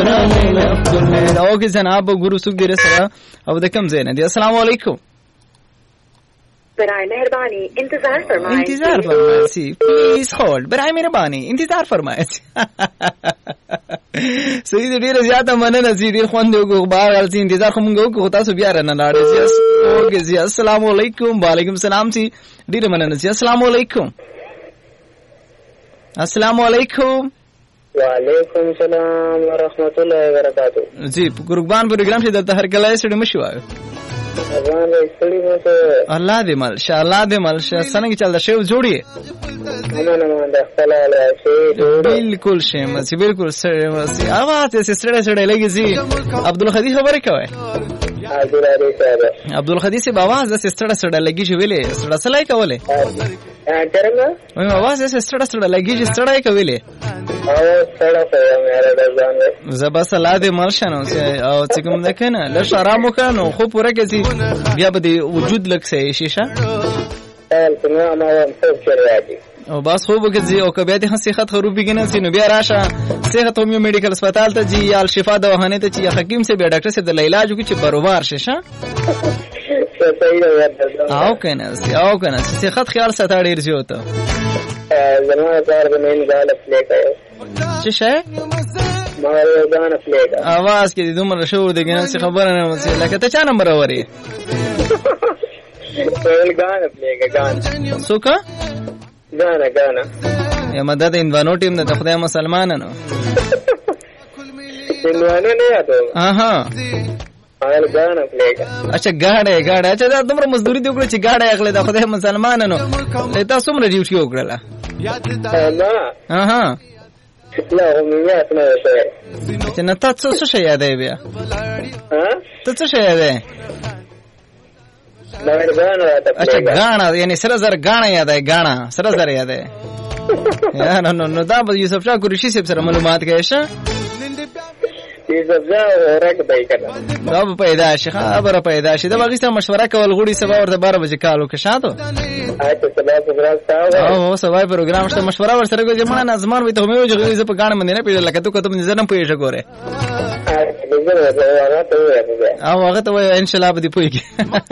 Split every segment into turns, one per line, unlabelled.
او کې جناب ګورو سوق ډیر سره او د کم زین دي. السلام علیکم.
برائے مہربانی انتظار فرمائیں.
انتظار فرمائیں سی پلیز هولډ. برائے مهرباني انتظار فرمائیں. سید ډیر زیاته مننه سي ډیر خوند یو غبار غلطي انتظار کوم کو تاسو بیا رانه لاړې سي. اوکې سي السلام علیکم. وعلیکم السلام سي ډیر مننه سي. السلام علیکم. السلام علیکم.
وعلیکم السلام ورحمۃ اللہ وبرکاتہ.
جی قربان پروګرام چې د هر کله سړي مشو وایو. الله دې مالشه الله دې مالشه څنګه چل دا شی جوړي. بالکل شی مسی بالکل سره مسی اواز یې سره سره لګي سي. عبدالخدی خبره کوي. عبدالخدی سے आवाज د سره سره لګي چې ویلې سره سلای کوله.
څنګه
وای आवाज یې سره سره لګي چې سره کوله.
او سره سره مېره د ځان
زبا سلاد مالشنو او چې کوم ده کنه ل شراب وکړو خو پوره کې بیا به وجود لک سي شیشه
څنګه ما هم څه راځي
او بس خو بګځي او کبه دې صحت خرابې کنه سينو بیا راشه صحت هم میډیکل هسپتال ته جی یا شفا دواخانه ته چې حکیم سے بیا ډاکټر سے د علاج وکړي چې بروبار شیشه او کنه صحت خیال ساته ډیر زیات
زما کار به نه غالب لیکای
څه شي
ما غان فلیګه
आवाज کې دومره شور دی کنه څه خبره نه وسی لکه ته چا نمبر اوري
غان فلیګه غان
سوکا
غانا
یا مدد انوانو ټیم نه خدای مسلمانانو
انوانو نه یادو
اها
حال غانا فلیګه
اچھا غاړه اچھا دا تمره مزدوري دی وکړه چې غاړه اخلي د خدای مسلمانانو لته څومره ډیوټي وکړه
نه
اها
لا روميات ما شيء
چې نه تاسو څه شي یادې بیا
ها
ته څه شي یادې اچھا غانا یعنی سره زر غانا یادې غانا سره زر یادې یا نو دا به یوسف شاه قریشی سره معلومات کوي شه
یوسف شاه ورک دی کنه
دا پیدا شي خبره پیدا شي دا واغې مشوره کول غوړي سبا ورته 12 بجې کالو کې شاته
اته سبا پروګرام
او سبا پروګرام شته مشوره ور سره کوي ما نظمان وي ته مې وځي زه په غاڼه باندې نه پیژل لکه ته کوم نظر نه پیژه ګوره او هغه ته ان شاء الله به دی پويږي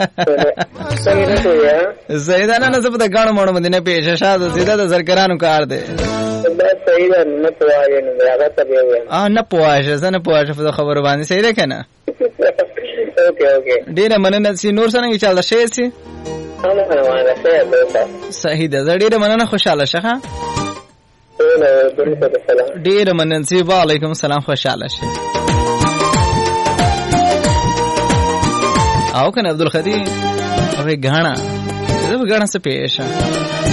زیدا نه زه په غاڼه مونږ باندې نه پیژه شاده زیدا د زرګرانو کار دی
صحیح ده نه پوهاږي نو هغه ته به
نه پوهاږي زه نه پوهاږم په خبرو باندې صحیح ده کنه
اوکے
ډیره مننه سي نور څنګه چل شي سي صحیح ده ډیره مننه خوشاله شه ډیره مننه سي وعلیکم السلام خوشاله شه او کنه عبدالخدی او غاڼه زه غاڼه څه پیښه